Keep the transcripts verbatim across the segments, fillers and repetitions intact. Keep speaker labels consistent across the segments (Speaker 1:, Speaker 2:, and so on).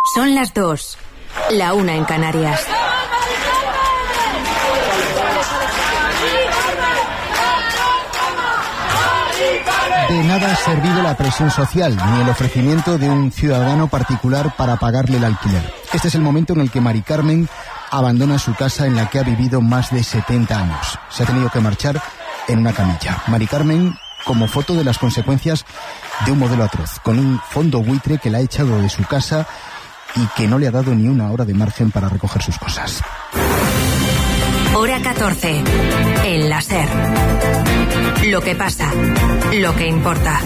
Speaker 1: Son las dos, la una en Canarias.
Speaker 2: De nada ha servido la presión social, ni el ofrecimiento de un ciudadano particular para pagarle el alquiler. Este es el momento en el que Mari Carmen abandona su casa en la que ha vivido más de setenta años. Se ha tenido que marchar en una camilla. Mari Carmen, como foto de las consecuencias de un modelo atroz, con un fondo buitre que la ha echado de su casa y que no le ha dado ni una hora de margen para recoger sus cosas.
Speaker 1: Hora catorce. El La SER. Lo que pasa, lo que importa.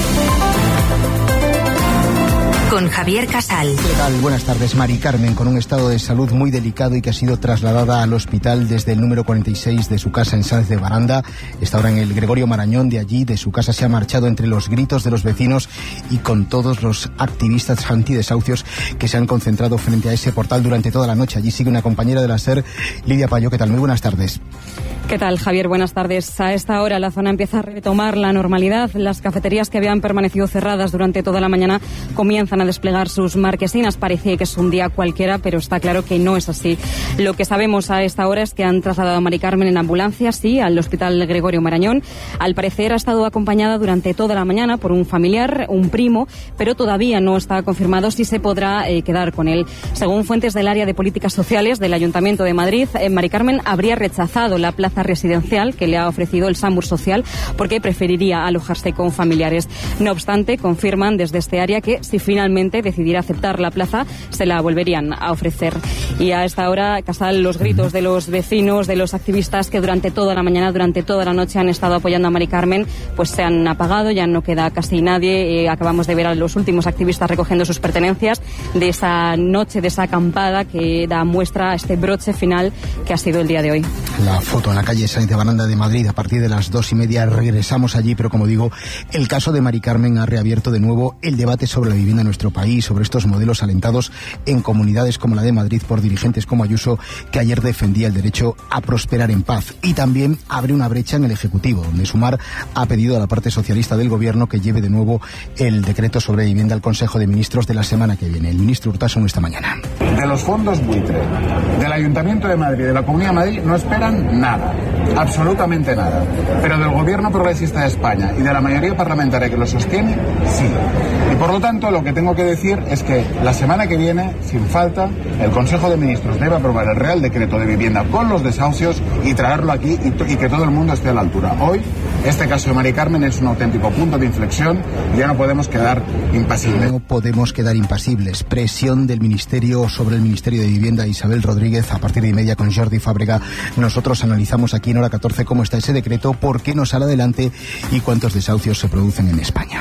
Speaker 1: Con Javier Casal.
Speaker 2: ¿Qué tal? Buenas tardes. Mari Carmen, con un estado de salud muy delicado y que ha sido trasladada al hospital desde el número cuarenta y seis de su casa en Sáenz de Baranda. Está ahora en el Gregorio Marañón. De allí, de su casa, se ha marchado entre los gritos de los vecinos y con todos los activistas antidesahucios que se han concentrado frente a ese portal durante toda la noche. Allí sigue una compañera de la SER, Lidia Payo. ¿Qué tal? Muy buenas tardes.
Speaker 3: ¿Qué tal, Javier? Buenas tardes. A esta hora la zona empieza a retomar la normalidad. Las cafeterías que habían permanecido cerradas durante toda la mañana comienzan a desplegar sus marquesinas. Parecía que es un día cualquiera, pero está claro que no es así. Lo que sabemos a esta hora es que han trasladado a Mari Carmen en ambulancia, sí, al Hospital Gregorio Marañón. Al parecer ha estado acompañada durante toda la mañana por un familiar, un primo, pero todavía no está confirmado si se podrá eh, quedar con él. Según fuentes del área de políticas sociales del Ayuntamiento de Madrid, eh, Mari Carmen habría rechazado la plaza residencial que le ha ofrecido el SAMUR Social porque preferiría alojarse con familiares. No obstante, confirman desde este área que si finalmente decidiera aceptar la plaza, se la volverían a ofrecer. Y a esta hora, Casal, los gritos de los vecinos, de los activistas que durante toda la mañana, durante toda la noche han estado apoyando a Mari Carmen, pues se han apagado, ya no queda casi nadie. Eh, acabamos de ver a los últimos activistas recogiendo sus pertenencias de esa noche, de esa acampada que da muestra a este broche final que ha sido el día de hoy.
Speaker 2: La foto en la calle Sáenz de Baranda de Madrid, a partir de las dos y media regresamos allí, pero como digo, el caso de Mari Carmen ha reabierto de nuevo el debate sobre la vivienda en nuestro país, sobre estos modelos alentados en comunidades como la de Madrid por dirigentes como Ayuso, que ayer defendía el derecho a prosperar en paz. Y también abre una brecha en el Ejecutivo, donde Sumar ha pedido a la parte socialista del Gobierno que lleve de nuevo el decreto sobre vivienda al Consejo de Ministros de la semana que viene. El ministro Urtasun esta mañana.
Speaker 4: De los fondos buitre, del Ayuntamiento de Madrid, de la Comunidad de Madrid, no esperan nada. Absolutamente nada. Pero del Gobierno Progresista de España y de la mayoría parlamentaria que lo sostiene, sí. Y por lo tanto, lo que tengo que decir es que la semana que viene, sin falta, el Consejo de Ministros debe aprobar el Real Decreto de Vivienda con los desahucios y traerlo aquí y, y que todo el mundo esté a la altura. Hoy, este caso de Mari Carmen es un auténtico punto de inflexión y ya no podemos quedar impasibles.
Speaker 2: No podemos quedar impasibles. Presión del Ministerio sobre el Ministerio de Vivienda. Isabel Rodríguez, a partir de y media con Jordi Fábrega. Nosotros analizamos aquí en Hora catorce cómo está ese decreto, por qué no sale adelante y cuántos desahucios se producen en España.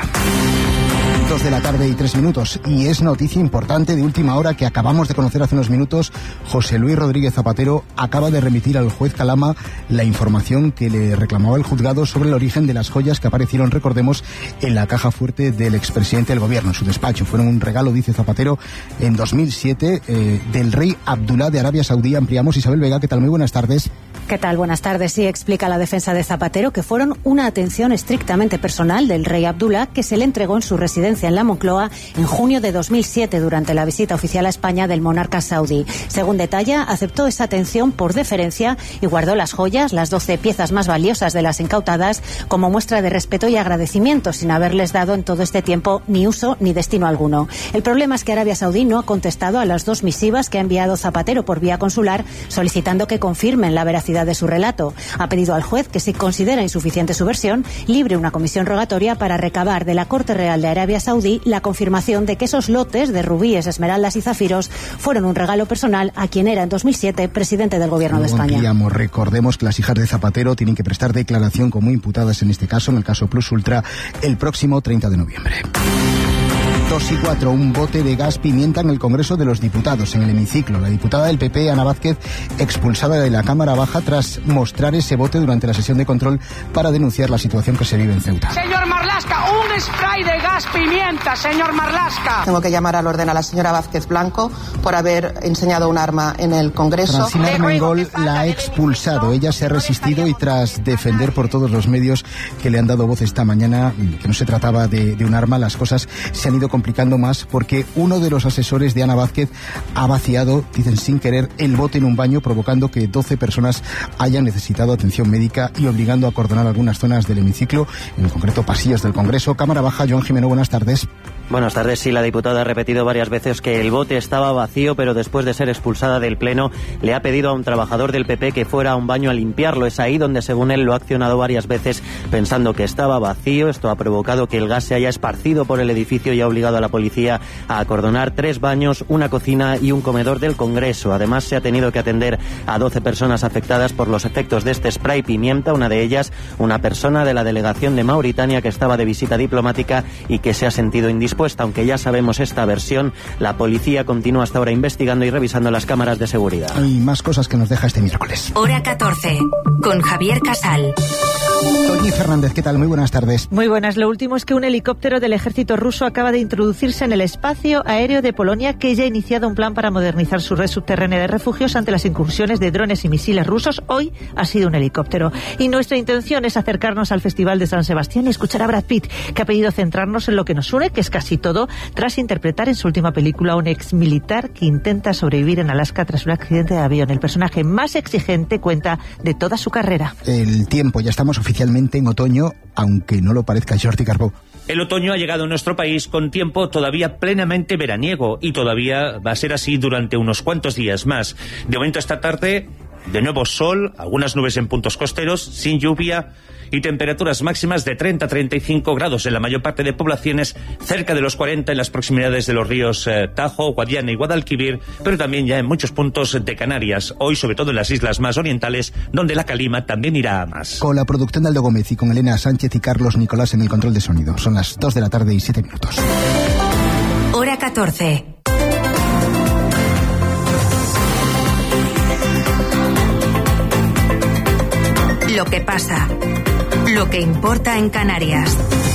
Speaker 2: Dos de la tarde y tres minutos. Y es noticia importante de última hora que acabamos de conocer hace unos minutos. José Luis Rodríguez Zapatero acaba de remitir al juez Calama la información que le reclamaba el juzgado sobre el origen de las joyas que aparecieron, recordemos, en la caja fuerte del expresidente del gobierno, en su despacho. Fueron un regalo, dice Zapatero, en dos mil siete eh, del rey Abdulá de Arabia Saudí. Ampliamos. Isabel Vega, ¿qué tal? Muy buenas tardes.
Speaker 5: ¿Qué tal? Buenas tardes. Sí, explica la defensa de Zapatero que fueron una atención estrictamente personal del rey Abdulá que se le entregó en su residencia en la Moncloa en junio de dos mil siete durante la visita oficial a España del monarca saudí. Según detalla, aceptó esa atención por deferencia y guardó las joyas, las doce piezas más valiosas de las incautadas, como muestra de respeto y agradecimiento, sin haberles dado en todo este tiempo ni uso ni destino alguno. El problema es que Arabia Saudí no ha contestado a las dos misivas que ha enviado Zapatero por vía consular solicitando que confirmen la veracidad de su relato. Ha pedido al juez que, si considera insuficiente su versión, libre una comisión rogatoria para recabar de la Corte Real de Arabia Saudí la confirmación de que esos lotes de rubíes, esmeraldas y zafiros fueron un regalo personal a quien era en dos mil siete presidente del Gobierno de España.
Speaker 2: Ampliamos. Recordemos que las hijas de Zapatero tienen que prestar declaración como imputadas en este caso, en el caso Plus Ultra, el próximo treinta de noviembre. Dos y cuatro, un bote de gas pimienta en el Congreso de los Diputados, en el hemiciclo. La diputada del P P, Ana Vázquez, expulsada de la Cámara Baja tras mostrar ese bote durante la sesión de control para denunciar la situación que se vive en Ceuta.
Speaker 6: Señor Marlaska, un un spray de gas pimienta, señor Marlaska.
Speaker 7: Tengo que llamar al orden a la señora Vázquez Blanco por haber enseñado un arma en el Congreso.
Speaker 2: Francina Armengol la ha expulsado. Ella se ha resistido y tras defender por todos los medios que le han dado voz esta mañana que no se trataba de, de un arma, las cosas se han ido complicando más porque uno de los asesores de Ana Vázquez ha vaciado, dicen sin querer, el bote en un baño, provocando que doce personas hayan necesitado atención médica y obligando a acordonar algunas zonas del hemiciclo, en concreto pasillos del Congreso. Cámara Baja, Joan Jimeno, buenas tardes.
Speaker 8: Buenas tardes. Sí, la diputada ha repetido varias veces que el bote estaba vacío, pero después de ser expulsada del Pleno le ha pedido a un trabajador del P P que fuera a un baño a limpiarlo. Es ahí donde, según él, lo ha accionado varias veces pensando que estaba vacío. Esto ha provocado que el gas se haya esparcido por el edificio y ha obligado a la policía a acordonar tres baños, una cocina y un comedor del Congreso. Además, se ha tenido que atender a doce personas afectadas por los efectos de este spray pimienta, una de ellas una persona de la delegación de Mauritania que estaba de visita diplomática y que se ha sentido indispuesta. Aunque ya sabemos esta versión, la policía continúa hasta ahora investigando y revisando las cámaras de seguridad.
Speaker 2: Hay más cosas que nos deja este miércoles.
Speaker 1: Hora catorce, con Javier Casal.
Speaker 2: Toñi Fernández, ¿qué tal? Muy buenas tardes.
Speaker 9: Muy buenas. Lo último es que un helicóptero del ejército ruso acaba de introducirse en el espacio aéreo de Polonia, que ya ha iniciado un plan para modernizar su red subterránea de refugios ante las incursiones de drones y misiles rusos. Hoy ha sido un helicóptero. Y nuestra intención es acercarnos al Festival de San Sebastián y escuchar a Brad Pitt, que ha pedido centrarnos en lo que nos une, que es casi todo, tras interpretar en su última película a un ex militar que intenta sobrevivir en Alaska tras un accidente de avión. El personaje más exigente cuenta de toda su carrera.
Speaker 2: El tiempo, ya estamos oficialmente en otoño, aunque no lo parezca. Jordi Carbó.
Speaker 10: El otoño ha llegado a nuestro país con tiempo todavía plenamente veraniego y todavía va a ser así durante unos cuantos días más. De momento esta tarde, de nuevo sol, algunas nubes en puntos costeros, sin lluvia y temperaturas máximas de treinta a treinta y cinco grados en la mayor parte de poblaciones, cerca de los cuarenta en las proximidades de los ríos eh, Tajo, Guadiana y Guadalquivir, pero también ya en muchos puntos de Canarias, hoy sobre todo en las islas más orientales, donde la calima también irá a más.
Speaker 2: Con la producción de Aldo Gómez y con Elena Sánchez y Carlos Nicolás en el control de sonido. Son las dos de la tarde y siete minutos.
Speaker 1: Hora catorce. Lo que pasa, lo que importa en Canarias.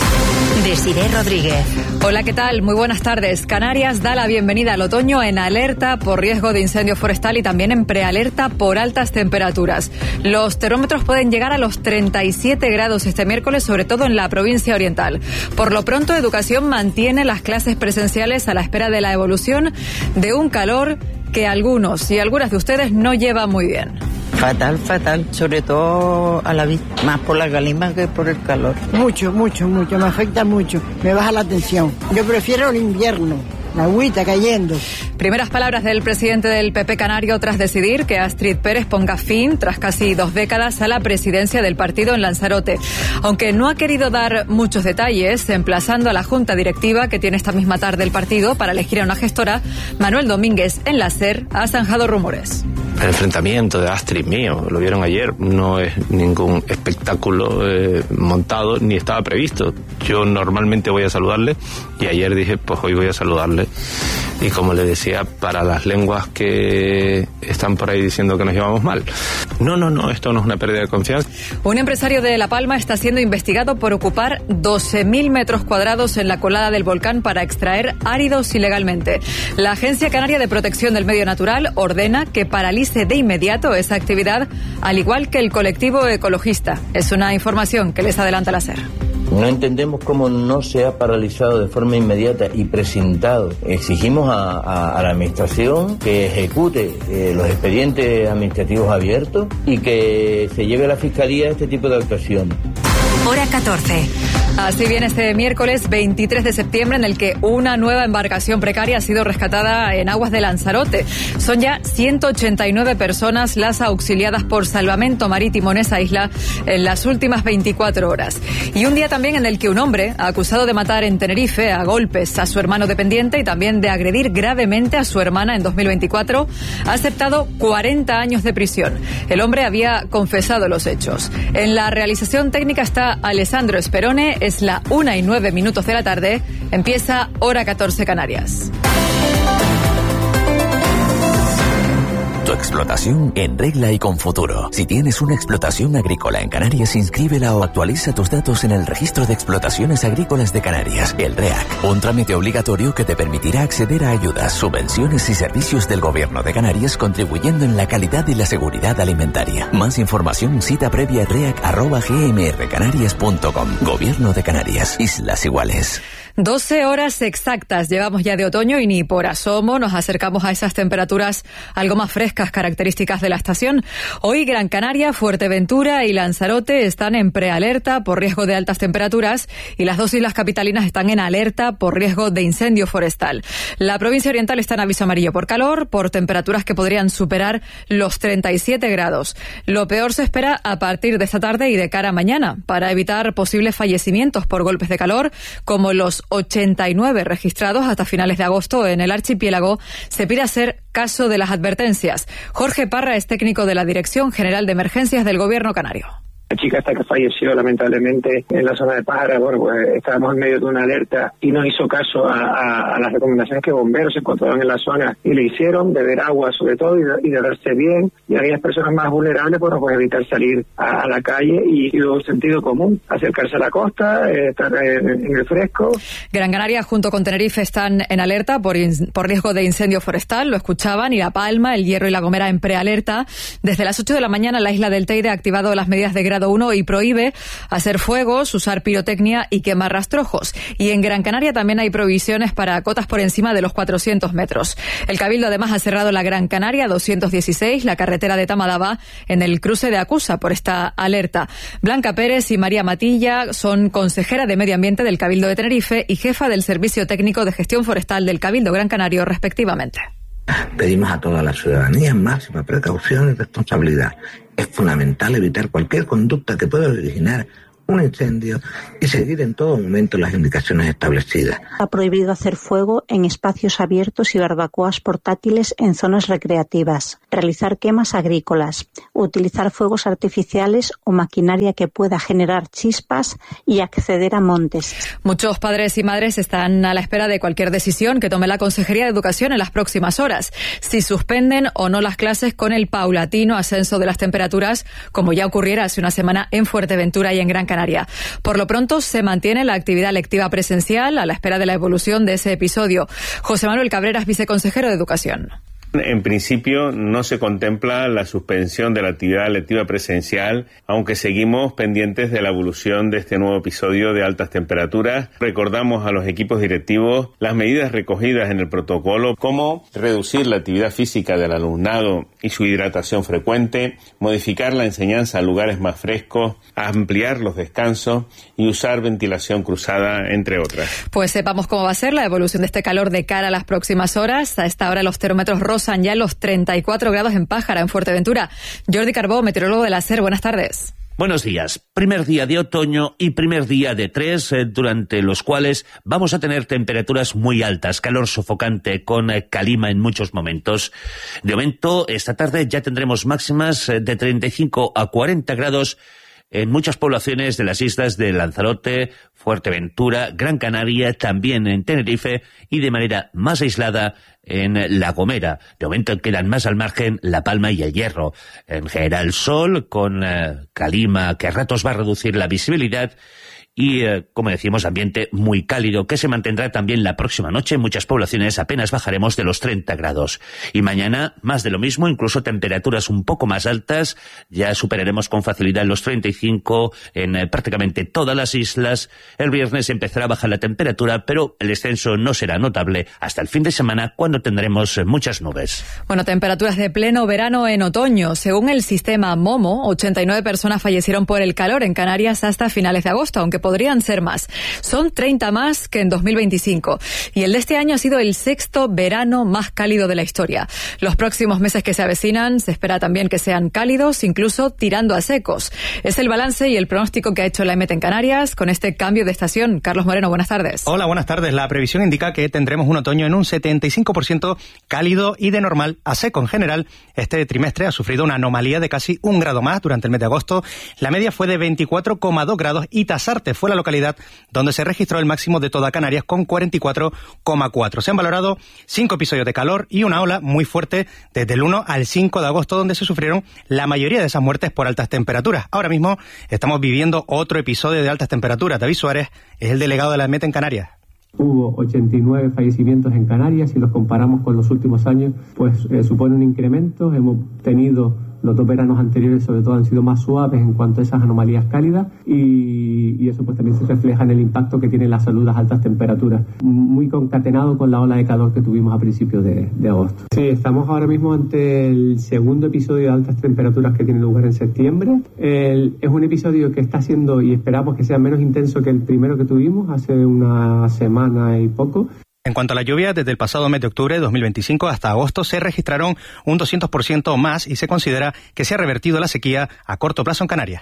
Speaker 1: Desiré Rodríguez.
Speaker 11: Hola, ¿qué tal? Muy buenas tardes. Canarias da la bienvenida al otoño en alerta por riesgo de incendio forestal y también en prealerta por altas temperaturas. Los termómetros pueden llegar a los treinta y siete grados este miércoles, sobre todo en la provincia oriental. Por lo pronto, Educación mantiene las clases presenciales a la espera de la evolución de un calor que algunos y algunas de ustedes no llevan muy bien.
Speaker 12: Fatal, fatal, sobre todo a la vista, más por la calima que por el calor.
Speaker 13: Mucho, mucho, mucho, me afecta mucho, me baja la tensión. Yo prefiero el invierno, la agüita cayendo.
Speaker 11: Primeras palabras del presidente del P P canario tras decidir que Astrid Pérez ponga fin, tras casi dos décadas, a la presidencia del partido en Lanzarote. Aunque no ha querido dar muchos detalles, emplazando a la junta directiva que tiene esta misma tarde el partido para elegir a una gestora, Manuel Domínguez en la SER ha zanjado rumores.
Speaker 14: El enfrentamiento de Astrid mío, lo vieron ayer, no es ningún espectáculo eh, montado ni estaba previsto. Yo normalmente voy a saludarle y ayer dije, pues hoy voy a saludarle. Y como le decía, para las lenguas que están por ahí diciendo que nos llevamos mal, no, no, no, esto no es una pérdida de confianza.
Speaker 11: Un empresario de La Palma está siendo investigado por ocupar doce mil metros cuadrados en la colada del volcán para extraer áridos ilegalmente. La Agencia Canaria de Protección del Medio Natural ordena que paralice de inmediato esa actividad, al igual que el colectivo ecologista. Es una información que les adelanta la SER.
Speaker 15: No entendemos cómo no se ha paralizado de forma inmediata y presentado. Exigimos a, a, a la Administración que ejecute eh, los expedientes administrativos abiertos y que se lleve a la Fiscalía este tipo de actuación.
Speaker 1: Hora catorce.
Speaker 11: Así viene este miércoles veintitrés de septiembre, en el que una nueva embarcación precaria ha sido rescatada en aguas de Lanzarote. Son ya ciento ochenta y nueve personas las auxiliadas por Salvamento Marítimo en esa isla en las últimas veinticuatro horas. Y un día también en el que un hombre, acusado de matar en Tenerife a golpes a su hermano dependiente y también de agredir gravemente a su hermana en dos mil veinticuatro, ha aceptado cuarenta años de prisión. El hombre había confesado los hechos. En la realización técnica está Alessandro Sperone. Es la una y nueve minutos de la tarde. Empieza Hora catorce Canarias.
Speaker 16: Tu explotación en regla y con futuro. Si tienes una explotación agrícola en Canarias, inscríbela o actualiza tus datos en el Registro de Explotaciones Agrícolas de Canarias, el R E A C. Un trámite obligatorio que te permitirá acceder a ayudas, subvenciones y servicios del Gobierno de Canarias, contribuyendo en la calidad y la seguridad alimentaria. Más información, cita previa reac arroba gmrcanarias punto com. Gobierno de Canarias, Islas Iguales.
Speaker 11: doce horas exactas llevamos ya de otoño y ni por asomo nos acercamos a esas temperaturas algo más frescas características de la estación. Hoy Gran Canaria, Fuerteventura y Lanzarote están en prealerta por riesgo de altas temperaturas y las dos islas capitalinas están en alerta por riesgo de incendio forestal. La provincia oriental está en aviso amarillo por calor, por temperaturas que podrían superar los treinta y siete grados. Lo peor se espera a partir de esta tarde y de cara a mañana, para evitar posibles fallecimientos por golpes de calor, como los ochenta y nueve registrados hasta finales de agosto en el archipiélago. Se pide hacer caso de las advertencias. Jorge Parra es técnico de la Dirección General de Emergencias del Gobierno canario.
Speaker 17: La chica hasta que falleció lamentablemente en la zona de Pájara, bueno, pues estábamos en medio de una alerta y no hizo caso a, a, a las recomendaciones que bomberos se encontraban en la zona y le hicieron, beber agua sobre todo y, y beberse bien, y aquellas personas más vulnerables, bueno, pues evitar salir a, a la calle y, y luego sentido común, acercarse a la costa, eh, estar en, en el fresco.
Speaker 11: Gran Canaria junto con Tenerife están en alerta por, in, por riesgo de incendio forestal, lo escuchaban, y La Palma, El Hierro y La Gomera en prealerta. Desde las ocho de la mañana la isla del Teide ha activado las medidas de grado uno y prohíbe hacer fuegos, usar pirotecnia y quemar rastrojos. Y en Gran Canaria también hay prohibiciones para cotas por encima de los cuatrocientos metros. El Cabildo además ha cerrado la Gran Canaria doscientos dieciséis, la carretera de Tamadaba, en el cruce de Acusa por esta alerta. Blanca Pérez y María Matilla son consejera de Medio Ambiente del Cabildo de Tenerife y jefa del Servicio Técnico de Gestión Forestal del Cabildo Gran Canario, respectivamente.
Speaker 18: Pedimos a toda la ciudadanía máxima precaución y responsabilidad. Es fundamental evitar cualquier conducta que pueda originar un incendio y seguir en todo momento las indicaciones establecidas.
Speaker 19: Ha prohibido hacer fuego en espacios abiertos y barbacoas portátiles en zonas recreativas, realizar quemas agrícolas, utilizar fuegos artificiales o maquinaria que pueda generar chispas y acceder a montes.
Speaker 11: Muchos padres y madres están a la espera de cualquier decisión que tome la Consejería de Educación en las próximas horas, si suspenden o no las clases con el paulatino ascenso de las temperaturas, como ya ocurriera hace una semana en Fuerteventura y en Gran Canaria. Por lo pronto se mantiene la actividad lectiva presencial a la espera de la evolución de ese episodio. José Manuel Cabreras, viceconsejero de Educación.
Speaker 20: En principio no se contempla la suspensión de la actividad lectiva presencial, aunque seguimos pendientes de la evolución de este nuevo episodio de altas temperaturas. Recordamos a los equipos directivos las medidas recogidas en el protocolo, como reducir la actividad física del alumnado y su hidratación frecuente, modificar la enseñanza a lugares más frescos, ampliar los descansos y usar ventilación cruzada, entre otras.
Speaker 11: Pues sepamos cómo va a ser la evolución de este calor de cara a las próximas horas. A esta hora los termómetros rozan ya los treinta y cuatro grados en Pájara, en Fuerteventura. Jordi Carbó, meteorólogo de la SER, buenas tardes.
Speaker 10: Buenos días. Primer día de otoño y primer día de tres, eh, durante los cuales vamos a tener temperaturas muy altas, calor sofocante con eh, calima en muchos momentos. De momento, esta tarde ya tendremos máximas eh, de treinta y cinco a cuarenta grados en muchas poblaciones de las islas de Lanzarote, Fuerteventura, Gran Canaria, también en Tenerife y de manera más aislada en La Gomera. De momento quedan más al margen La Palma y El Hierro. En general sol con eh, calima que a ratos va a reducir la visibilidad y, eh, como decimos, ambiente muy cálido que se mantendrá también la próxima noche. En muchas poblaciones apenas bajaremos de los treinta grados. Y mañana más de lo mismo, incluso temperaturas un poco más altas. Ya superaremos con facilidad los treinta y cinco en eh, prácticamente todas las islas. El viernes empezará a bajar la temperatura, pero el descenso no será notable hasta el fin de semana, cuando tendremos eh, muchas nubes.
Speaker 11: Bueno, temperaturas de pleno verano en otoño. Según el sistema MOMO, ochenta y nueve personas fallecieron por el calor en Canarias hasta finales de agosto, aunque podrían ser más. Son treinta más que en dos mil veinticinco. Y el de este año ha sido el sexto verano más cálido de la historia. Los próximos meses que se avecinan se espera también que sean cálidos, incluso tirando a secos. Es el balance y el pronóstico que ha hecho la E M E T en Canarias con este cambio de estación. Carlos Moreno, buenas tardes.
Speaker 21: Hola, buenas tardes. La previsión indica que tendremos un otoño en un setenta y cinco por ciento cálido y de normal a seco. En general, este trimestre ha sufrido una anomalía de casi un grado más durante el mes de agosto. La media fue de veinticuatro coma dos grados y Tasarte fue la localidad donde se registró el máximo de toda Canarias con cuarenta y cuatro coma cuatro. Se han valorado cinco episodios de calor y una ola muy fuerte desde el uno al cinco de agosto, donde se sufrieron la mayoría de esas muertes por altas temperaturas. Ahora mismo estamos viviendo otro episodio de altas temperaturas. David Suárez es el delegado de la EMET en Canarias.
Speaker 3: Hubo ochenta y nueve fallecimientos en Canarias. Si los comparamos con los últimos años, pues eh, supone un incremento. Hemos tenido, los dos veranos anteriores sobre todo han sido más suaves en cuanto a esas anomalías cálidas y, y eso pues también se refleja en el impacto que tienen la salud las altas temperaturas, muy concatenado con la ola de calor que tuvimos a principios de, de agosto. Sí, estamos ahora mismo ante el segundo episodio de altas temperaturas que tiene lugar en septiembre. El, es un episodio que está siendo, y esperamos que sea menos intenso que el primero que tuvimos hace una semana y poco.
Speaker 21: En cuanto a la lluvia, desde el pasado mes de octubre de dos mil veinticinco hasta agosto se registraron un doscientos por ciento más y se considera que se ha revertido la sequía a corto plazo en Canarias.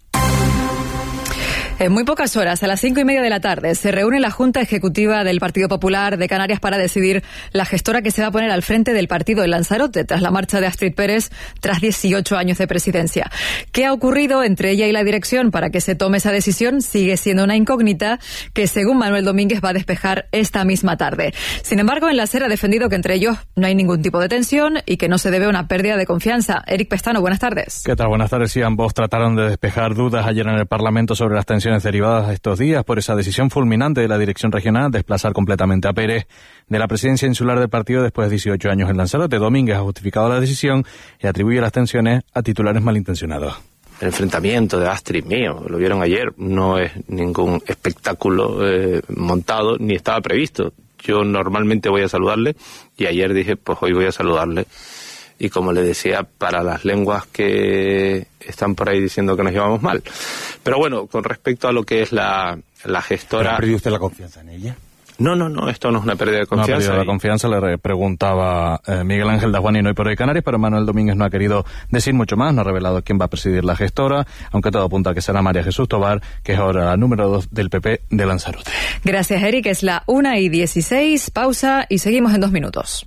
Speaker 11: En muy pocas horas, a las cinco y media de la tarde, se reúne la Junta Ejecutiva del Partido Popular de Canarias para decidir la gestora que se va a poner al frente del partido en Lanzarote tras la marcha de Astrid Pérez tras dieciocho años de presidencia. ¿Qué ha ocurrido entre ella y la dirección para que se tome esa decisión? Sigue siendo una incógnita que, según Manuel Domínguez, va a despejar esta misma tarde. Sin embargo, en la SER ha defendido que entre ellos no hay ningún tipo de tensión y que no se debe a una pérdida de confianza. Eric Pestano, buenas tardes.
Speaker 22: ¿Qué tal? Buenas tardes. Sí, ambos trataron de despejar dudas ayer en el Parlamento sobre las tensiones derivadas a estos días por esa decisión fulminante de la dirección regional de desplazar completamente a Pérez de la presidencia insular del partido después de dieciocho años en Lanzarote. Domínguez ha justificado la decisión y atribuye las tensiones a titulares malintencionados.
Speaker 14: El enfrentamiento de Astrid mío, lo vieron ayer, no es ningún espectáculo eh, montado ni estaba previsto. Yo normalmente voy a saludarle y ayer dije, pues hoy voy a saludarle. Y como le decía, para las lenguas que están por ahí diciendo que nos llevamos mal. Pero bueno, con respecto a lo que es la, la gestora...
Speaker 2: ¿Ha perdido usted la confianza en ella?
Speaker 14: No, no, no, esto no es una pérdida de confianza.
Speaker 22: No ha perdido la confianza, le preguntaba eh, Miguel Ángel Dajuani en Hoy por Hoy Canarias, pero Manuel Domínguez no ha querido decir mucho más, no ha revelado quién va a presidir la gestora, aunque todo apunta a que será María Jesús Tobar, que es ahora la número dos del P P de Lanzarote.
Speaker 11: Gracias, Eric. Es la una y dieciséis, pausa y seguimos en dos minutos.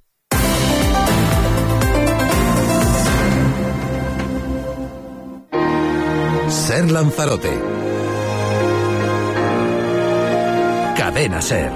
Speaker 23: SER Lanzarote. Cadena SER.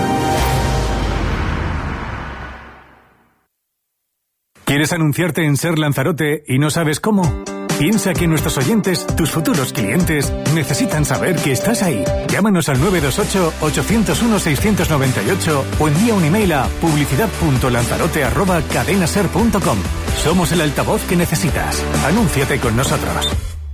Speaker 24: ¿Quieres anunciarte en SER Lanzarote y no sabes cómo? Piensa que nuestros oyentes, tus futuros clientes, necesitan saber que estás ahí. Llámanos al nueve dos ocho, ocho cero uno, seis nueve ocho o envía un email a publicidad punto lanzarote arroba cadena ser punto com. Somos el altavoz que necesitas. Anúnciate con nosotros.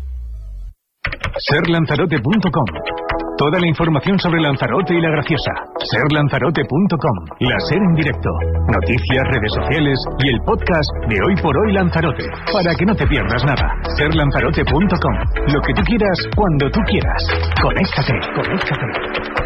Speaker 24: ser lanzarote punto com. Toda la información sobre Lanzarote y La Graciosa. ser lanzarote punto com. La SER en directo. Noticias, redes sociales y el podcast de Hoy por Hoy Lanzarote. Para que no te pierdas nada. ser lanzarote punto com. Lo que tú quieras, cuando tú quieras. Conéctate, conéctate.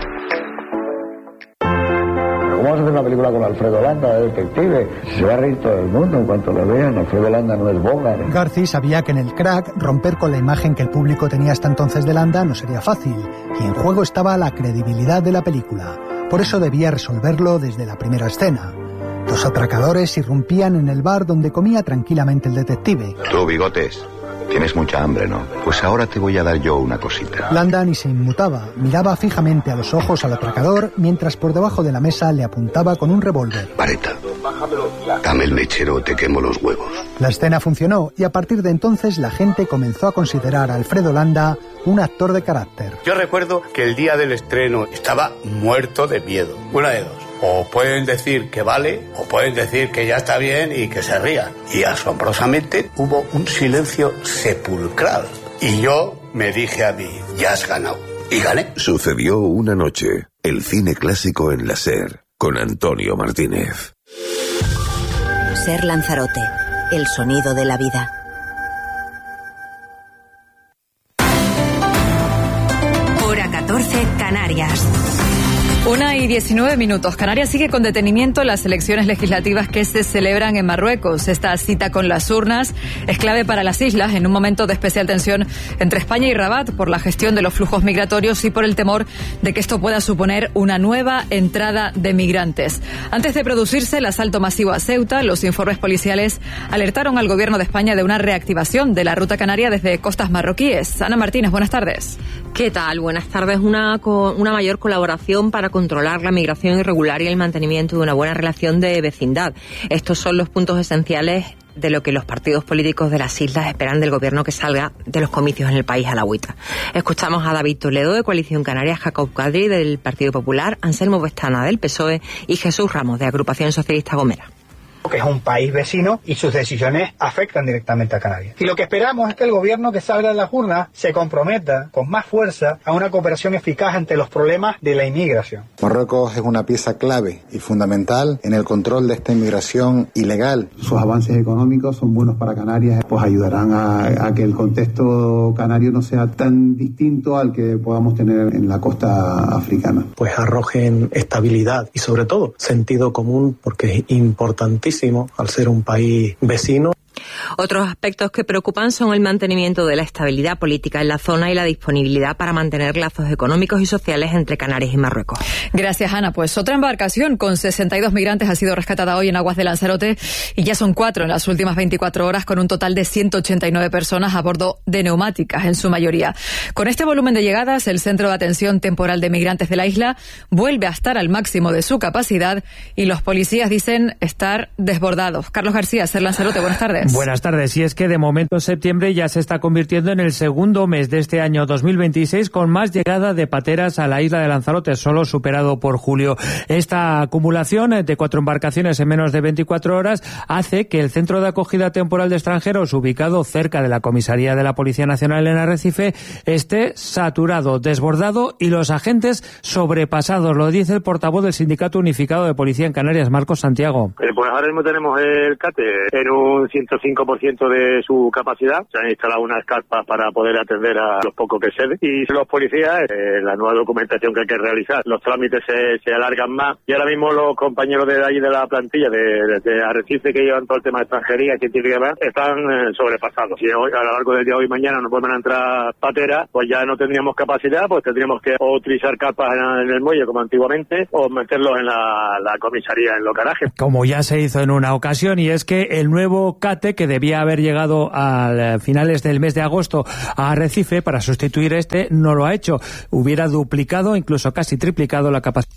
Speaker 25: ¿Cómo vas a hacer una película con Alfredo Landa, de detective? Se va a reír todo el mundo en cuanto lo vean. Alfredo Landa no es Bogart.
Speaker 26: Garci sabía que en el crack romper con la imagen que el público tenía hasta entonces de Landa no sería fácil, y en juego estaba la credibilidad de la película. Por eso debía resolverlo desde la primera escena. Dos atracadores irrumpían en el bar donde comía tranquilamente el detective.
Speaker 27: Tú, Bigotes, tienes mucha hambre, ¿no? Pues ahora te voy a dar yo una cosita.
Speaker 26: Landa ni se inmutaba, miraba fijamente a los ojos al atracador, mientras por debajo de la mesa le apuntaba con un revólver.
Speaker 27: Vareta, dame el mechero o te quemo los huevos.
Speaker 26: La escena funcionó y a partir de entonces la gente comenzó a considerar a Alfredo Landa un actor de carácter.
Speaker 28: Yo recuerdo que el día del estreno estaba muerto de miedo. Una de dos. O pueden decir que vale, o pueden decir que ya está bien y que se rían. Y asombrosamente hubo un silencio sepulcral. Y yo me dije a mí, ya has ganado. Y gané.
Speaker 23: Sucedió una noche. El cine clásico en la SER, con Antonio Martínez.
Speaker 1: SER Lanzarote, el sonido de la vida. Hora catorce, Canarias.
Speaker 11: Una y diecinueve minutos. Canarias sigue con detenimiento las elecciones legislativas que se celebran en Marruecos. Esta cita con las urnas es clave para las islas en un momento de especial tensión entre España y Rabat por la gestión de los flujos migratorios y por el temor de que esto pueda suponer una nueva entrada de migrantes. Antes de producirse el asalto masivo a Ceuta, los informes policiales alertaron al gobierno de España de una reactivación de la ruta canaria desde costas marroquíes. Ana Martínez, buenas tardes.
Speaker 4: ¿Qué tal? Buenas tardes. Una, una mayor colaboración para controlar la migración irregular y el mantenimiento de una buena relación de vecindad. Estos son los puntos esenciales de lo que los partidos políticos de las islas esperan del gobierno que salga de los comicios en el país a la agüita. Escuchamos a David Toledo de Coalición Canaria, Jacob Kadri del Partido Popular, Anselmo Vestana del P S O E y Jesús Ramos de Agrupación Socialista Gomera.
Speaker 5: Que es un país vecino y sus decisiones afectan directamente a Canarias. Y lo que esperamos es que el gobierno que salga de las urnas se comprometa con más fuerza a una cooperación eficaz ante los problemas de la inmigración.
Speaker 6: Marruecos es una pieza clave y fundamental en el control de esta inmigración ilegal.
Speaker 7: Sus avances económicos son buenos para Canarias, pues ayudarán a, a que el contexto canario no sea tan distinto al que podamos tener en la costa africana.
Speaker 8: Pues arrojen estabilidad y sobre todo sentido común, porque es importantísimo al ser un país vecino.
Speaker 4: Otros aspectos que preocupan son el mantenimiento de la estabilidad política en la zona y la disponibilidad para mantener lazos económicos y sociales entre Canarias y Marruecos.
Speaker 11: Gracias, Ana. Pues otra embarcación con sesenta y dos migrantes ha sido rescatada hoy en aguas de Lanzarote y ya son cuatro en las últimas veinticuatro horas, con un total de ciento ochenta y nueve personas a bordo de neumáticas, en su mayoría. Con este volumen de llegadas, el Centro de Atención Temporal de Migrantes de la isla vuelve a estar al máximo de su capacidad y los policías dicen estar desbordados. Carlos García, Ser Lanzarote, buenas tardes.
Speaker 9: Buenas tardes. Y es que de momento septiembre ya se está convirtiendo en el segundo mes de este año dos mil veintiséis con más llegada de pateras a la isla de Lanzarote, solo superado por julio. Esta acumulación de cuatro embarcaciones en menos de veinticuatro horas hace que el Centro de Acogida Temporal de Extranjeros, ubicado cerca de la comisaría de la Policía Nacional en Arrecife, esté saturado, desbordado y los agentes sobrepasados. Lo dice el portavoz del Sindicato Unificado de Policía en Canarias, Marcos Santiago.
Speaker 12: Eh, pues ahora mismo tenemos el CATE en un ciento cinco por ciento de su capacidad. Se han instalado unas carpas para poder atender a los pocos que ceden. Y los policías, eh, la nueva documentación que hay que realizar, los trámites se, se alargan más. Y ahora mismo los compañeros de ahí de la plantilla de, de, de Arrecife, que llevan todo el tema de extranjería, científica y demás, están eh, sobrepasados. Si hoy, a lo largo del día de hoy y mañana nos vuelven a entrar pateras, pues ya no tendríamos capacidad, pues tendríamos que o utilizar carpas en, en el muelle como antiguamente, o meterlos en la, la comisaría, en los garajes.
Speaker 9: Como ya se hizo en una ocasión, y es que el nuevo CATE, que debía haber llegado a finales del mes de agosto a Arrecife para sustituir este, no lo ha hecho. Hubiera duplicado, incluso casi triplicado la capacidad.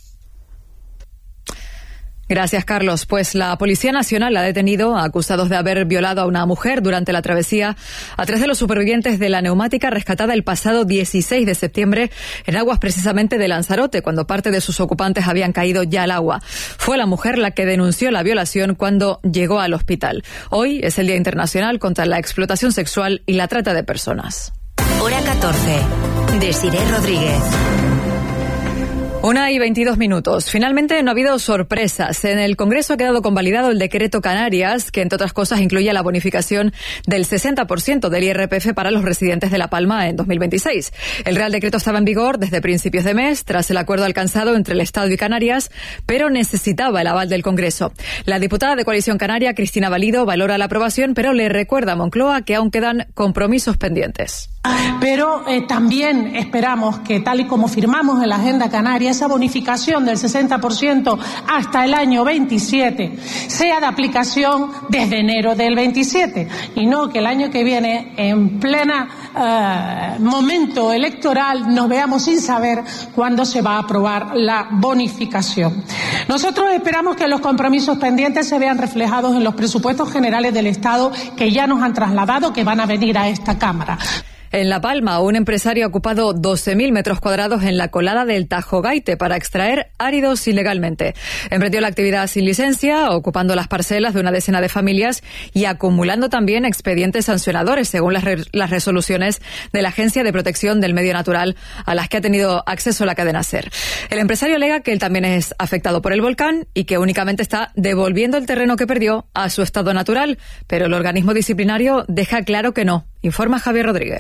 Speaker 11: Gracias, Carlos. Pues la Policía Nacional ha detenido a acusados de haber violado a una mujer durante la travesía a tres de los supervivientes de la neumática rescatada el pasado dieciséis de septiembre en aguas precisamente de Lanzarote, cuando parte de sus ocupantes habían caído ya al agua. Fue la mujer la que denunció la violación cuando llegó al hospital. Hoy es el Día Internacional contra la Explotación Sexual y la Trata de Personas.
Speaker 1: Hora catorce. Desiré Rodríguez.
Speaker 11: Una y veintidós minutos. Finalmente no ha habido sorpresas. En el Congreso ha quedado convalidado el decreto Canarias, que entre otras cosas incluye la bonificación del sesenta por ciento del I R P F para los residentes de La Palma en dos mil veintiséis. El Real Decreto estaba en vigor desde principios de mes, tras el acuerdo alcanzado entre el Estado y Canarias, pero necesitaba el aval del Congreso. La diputada de Coalición Canaria, Cristina Valido, valora la aprobación, pero le recuerda a Moncloa que aún quedan compromisos pendientes.
Speaker 13: Pero eh, también esperamos que, tal y como firmamos en la Agenda Canaria, esa bonificación del sesenta por ciento hasta el año veintisiete sea de aplicación desde enero del veintisiete y no que el año que viene, en plena eh, momento electoral, nos veamos sin saber cuándo se va a aprobar la bonificación. Nosotros esperamos que los compromisos pendientes se vean reflejados en los presupuestos generales del Estado que ya nos han trasladado, que van a venir a esta Cámara.
Speaker 11: En La Palma, un empresario ha ocupado doce mil metros cuadrados en la colada del Tajo Gaite para extraer áridos ilegalmente. Emprendió la actividad sin licencia, ocupando las parcelas de una decena de familias y acumulando también expedientes sancionadores, según las, re- las resoluciones de la Agencia de Protección del Medio Natural a las que ha tenido acceso la cadena SER. El empresario alega que él también es afectado por el volcán y que únicamente está devolviendo el terreno que perdió a su estado natural, pero el organismo disciplinario deja claro que no. Informa Javier Rodríguez.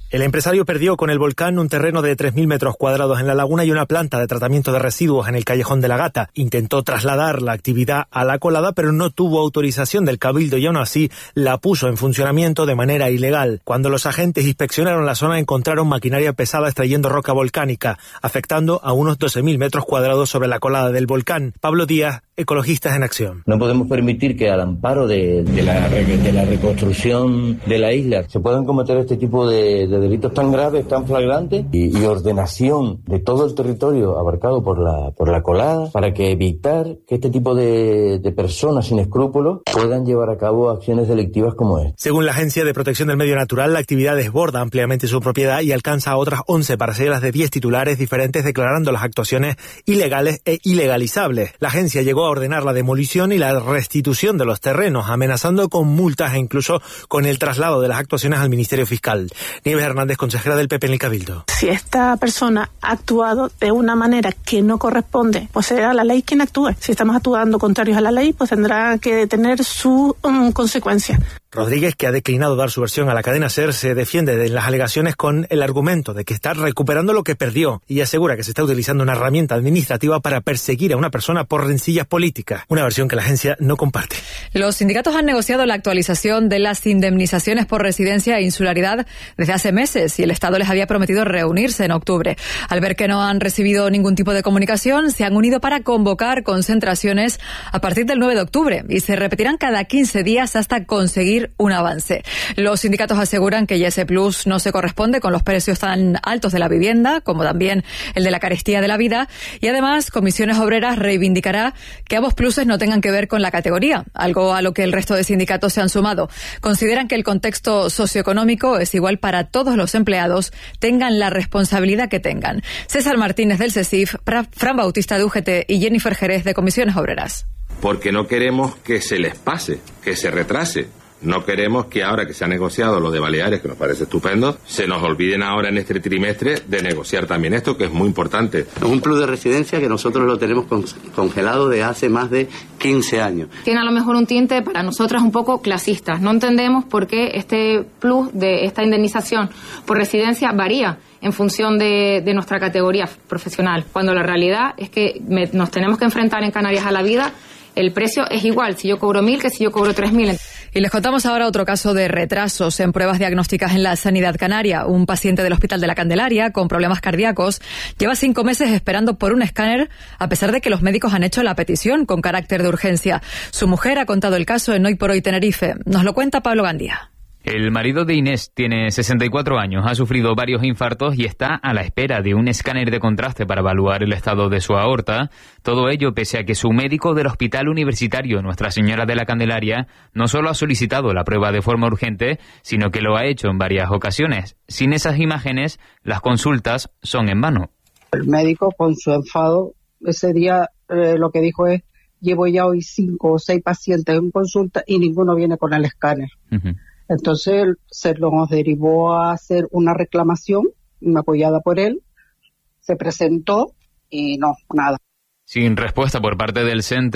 Speaker 3: El empresario perdió con el volcán un terreno de tres mil metros cuadrados en la laguna y una planta de tratamiento de residuos en el Callejón de la Gata. Intentó trasladar la actividad a la colada, pero no tuvo autorización del Cabildo y aún así la puso en funcionamiento de manera ilegal. Cuando los agentes inspeccionaron la zona encontraron maquinaria pesada extrayendo roca volcánica, afectando a unos doce mil metros cuadrados sobre la colada del volcán. Pablo Díaz, Ecologistas en Acción.
Speaker 10: No podemos permitir que al amparo de, de, la, de la reconstrucción de la isla se puedan cometer este tipo de, de delitos tan graves, tan flagrantes y, y ordenación de todo el territorio abarcado por la, por la colada para que evitar que este tipo de, de personas sin escrúpulos puedan llevar a cabo acciones delictivas como esta.
Speaker 3: Según la Agencia de Protección del Medio Natural, la actividad desborda ampliamente su propiedad y alcanza a otras once parcelas de diez titulares diferentes, declarando las actuaciones ilegales e ilegalizables. La agencia llegó a ordenar la demolición y la restitución de los terrenos, amenazando con multas e incluso con el traslado de las actuaciones al Ministerio Fiscal. Nieves Hernández, consejera del P P en el Cabildo.
Speaker 13: Si esta persona ha actuado de una manera que no corresponde, pues será la ley quien actúe. Si estamos actuando contrarios a la ley, pues tendrá que tener su um, consecuencia.
Speaker 3: Rodríguez, que ha declinado dar su versión a la cadena SER, se defiende de las alegaciones con el argumento de que está recuperando lo que perdió y asegura que se está utilizando una herramienta administrativa para perseguir a una persona por rencillas políticas, una versión que la agencia no comparte.
Speaker 11: Los sindicatos han negociado la actualización de las indemnizaciones por residencia e insularidad desde hace meses y el Estado les había prometido reunirse en octubre. Al ver que no han recibido ningún tipo de comunicación, se han unido para convocar concentraciones a partir del nueve de octubre y se repetirán cada quince días hasta conseguir un avance. Los sindicatos aseguran que ese plus no se corresponde con los precios tan altos de la vivienda, como también el de la carestía de la vida, y además Comisiones Obreras reivindicará que ambos pluses no tengan que ver con la categoría, algo a lo que el resto de sindicatos se han sumado. Consideran que el contexto socioeconómico es igual para todos los empleados, tengan la responsabilidad que tengan. César Martínez del CESIF, Fran Bautista de U G T y Jennifer Jerez de Comisiones Obreras.
Speaker 15: Porque no queremos que se les pase, que se retrase. No queremos que ahora que se ha negociado lo de Baleares, que nos parece estupendo, se nos olviden ahora en este trimestre de negociar también esto, que es muy importante.
Speaker 16: Es un plus de residencia que nosotros lo tenemos congelado de hace más de quince años.
Speaker 17: Tiene a lo mejor un tinte para nosotras un poco clasista. No entendemos por qué este plus de esta indemnización por residencia varía en función de, de nuestra categoría profesional, cuando la realidad es que me, nos tenemos que enfrentar en Canarias a la vida. El precio es igual si yo cobro mil que si yo cobro tres mil.
Speaker 11: Y les contamos ahora otro caso de retrasos en pruebas diagnósticas en la sanidad canaria. Un paciente del Hospital de la Candelaria con problemas cardíacos lleva cinco meses esperando por un escáner a pesar de que los médicos han hecho la petición con carácter de urgencia. Su mujer ha contado el caso en Hoy por Hoy Tenerife. Nos lo cuenta Pablo Gandía.
Speaker 18: El marido de Inés tiene sesenta y cuatro años, ha sufrido varios infartos y está a la espera de un escáner de contraste para evaluar el estado de su aorta. Todo ello pese a que su médico del Hospital Universitario Nuestra Señora de la Candelaria no solo ha solicitado la prueba de forma urgente, sino que lo ha hecho en varias ocasiones. Sin esas imágenes, las consultas son en vano.
Speaker 19: El médico, con su enfado, ese día eh, lo que dijo es: llevo ya hoy cinco o seis pacientes en consulta y ninguno viene con el escáner. Uh-huh. Entonces se nos derivó a hacer una reclamación apoyada por él, se presentó y no, nada.
Speaker 18: Sin respuesta por parte del centro.